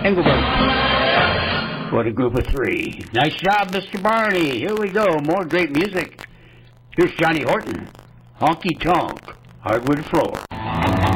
Engelbert. What a group of three. Nice job, Mr. Barney. Here we go. More great music. Here's Johnny Horton. Honky Tonk. Hardwood Floor.